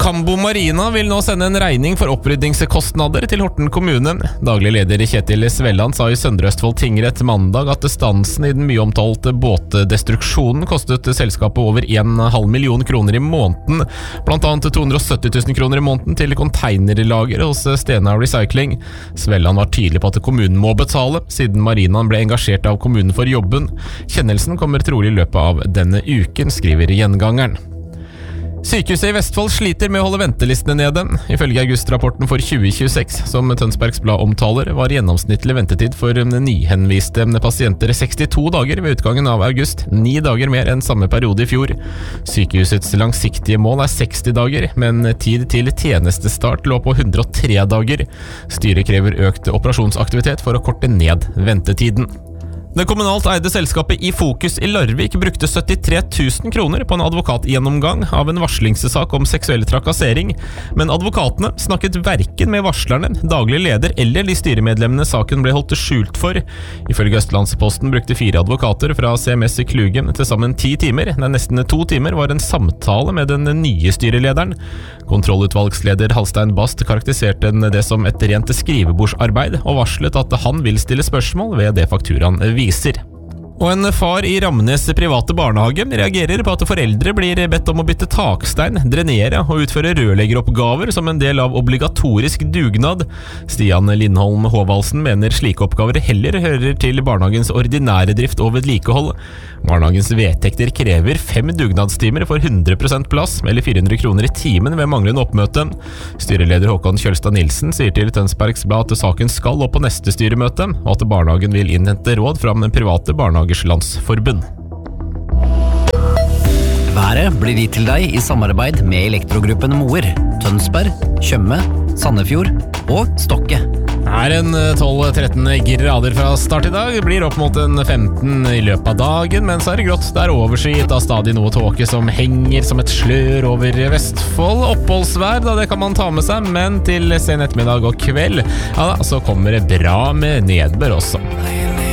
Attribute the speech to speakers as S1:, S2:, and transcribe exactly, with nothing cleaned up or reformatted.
S1: Cambo Marina vil nå sende en regning for opprydningskostnader til Horten kommune. Daglig leder Kjetil Svelland sa i Søndre Østfold tingrett mandag at stansen i den mye omtalte båtdestruksjonen kostet selskapet over en halv million kroner i måneden, blant annet to hundre og sytti tusen kroner i måneden til containerlager hos Stena Recycling. Svelland var tydelig på at kommunen må betale, siden marinaen ble engasjert av kommunen for jobben. Kjennelsen kommer trolig i løpet av denne uken, skriver Gjengangeren. Sykehuset i Vestfold sliter med å holde ventelistene nede. Ifølge august-rapporten for tjue tjueseks, som Tønsbergs Blad omtaler, var gjennomsnittlig ventetid for nyhenviste pasienter sekstito dager ved utgangen av august, ni dager mer enn samme periode i fjor. Sykehusets langsiktige mål er seksti dager, men tid til tjenestestart lå på hundre og tre dager. Styret krever økt operasjonsaktivitet for å korte ned ventetiden. Det kommunalt eide selskapet I Fokus I Larvik brukte syttitre tusen kroner på en advokatgjennomgang av en varslingssak om seksuell trakassering, men advokatene snakket hverken med varslerne, daglig leder eller de styremedlemmene saken ble holdt skjult for. Ifølge Østlandsposten brukte fire advokater fra C M S I Klugen til sammen ti timer, der nesten to timer var en samtale med den nye styrelederen. Kontrollutvalgsleder Halstein Bast karakteriserte det som et rent skrivebordsarbeid, og varslet at han vil stille spørsmål ved det fakturaen viser. Og en far I Ramnes private barnehage reagerer på at foreldre blir bedt om å bytte takstein, drenere og utføre rørleggeroppgaver som en del av obligatorisk dugnad. Stian Lindholm Håvaldsen mener slike oppgaver heller hører til barnehagens ordinære drift og vedlikehold. Barnehagens vedtekter krever fem dugnadstimer for hundre prosent plass, eller fire hundre kroner I timen ved manglende oppmøte. Styreleder Håkon Kjølstad Nilsen sier til Tønsbergs Blad at saken skal opp på neste styremøte, og at barnehagen vil innhente råd fra den private barnehagers landsforbund.
S2: Været blir gitt til deg I samarbeid med Elektrogruppen Moer, Tønsberg, Tjøme, Sandefjord og Stokke.
S1: Her en tolv tretten grader fra start I dag, blir opp mot en femten I løpet av dagen, men så er det grått, det er overskyet av stadig noe tåke som henger som et slør over Vestfold. Oppholdsvær, da det kan man ta med seg, men til sen ettermiddag og kveld, ja da, så kommer det bra med nedbør også.